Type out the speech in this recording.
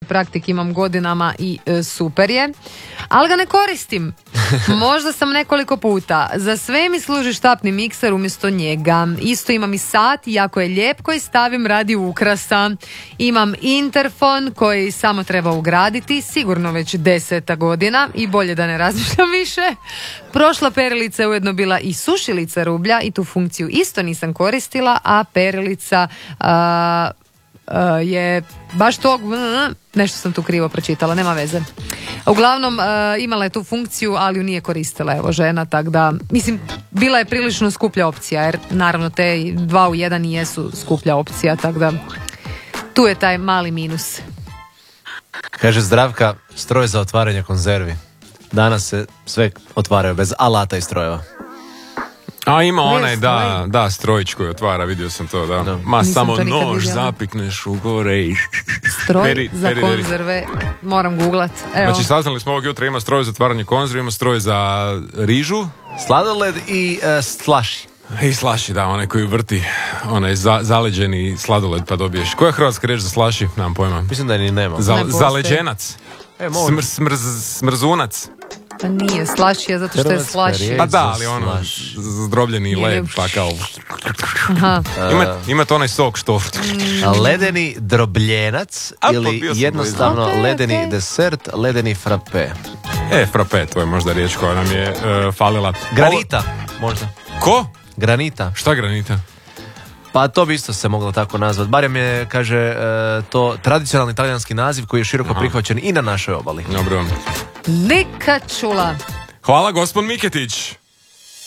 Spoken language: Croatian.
praktik imam godinama i super je, ali ga ne koristim. Možda sam nekoliko puta. Za sve mi služi štapni mikser umjesto njega. Isto imam i sat, jako je lijep, koji stavim radi ukrasa. Imam interfon koji samo treba ugraditi, sigurno već 10 godina i bolje da ne razmišljam više. Prošla perilica je ujedno bila i sušilica rublja i tu funkciju isto nisam koristila, a perilica je baš tog, nešto sam tu krivo pročitala, nema veze. Uglavnom imala je tu funkciju, ali ju nije koristila, evo, žena, tako da, mislim, bila je prilično skuplja opcija, jer naravno te 2 u 1 i jesu skuplja opcija, tako da tu je taj mali minus. Kaže Zdravka, stroj za otvaranje konzervi. Danas se sve otvaraju bez alata i strojeva. A ima onaj, da, strojić koji otvara, vidio sam to, da. Ma nisam samo nož vidjela. zapikneš u gore i... Stroj za konzerve, moram googlat. Evo. Znači, saznali smo ovog jutra, ima stroj za otvaranje konzerve, ima stroj za rižu. Sladoled i slaši. I slaši, da, onaj koji vrti, onaj zaleđeni sladoled pa dobiješ. Koja je hrvatska riječ za slaši? Nemam pojma. Mislim da ni nema. Zaleđenac. Smrzunac. Pa nije, slaš je zato što je slaši. Pa da, ali ono, zdrobljeni led, pa kao... Aha. Imate onaj sok što... Ledeni drobljenac ili jednostavno ledeni desert, ledeni frappe. Frappe, to je možda riječ koja nam je falila. Granita, možda. Ko? Granita. Šta granita? Pa to bi isto se moglo tako nazvati. Barem je, kaže, to tradicionalni talijanski naziv koji je široko prihvaćen i na našoj obali. Dobro. Lika čula. Hvala, gospod Miketić.